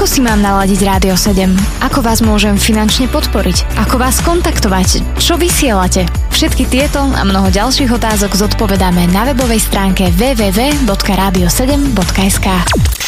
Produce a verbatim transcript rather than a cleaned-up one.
Ako si mám naladiť Rádio sedem? Ako vás môžem finančne podporiť? Ako vás kontaktovať? Čo vysielate? Všetky tieto a mnoho ďalších otázok zodpovedáme na webovej stránke w w w bodka radio sedem bodka es ka.